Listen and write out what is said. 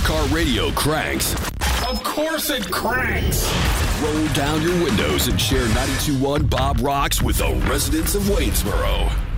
car radio cranks. Of course it cranks. Roll down your windows and share 92.1 Bob Rocks with the residents of Waynesboro.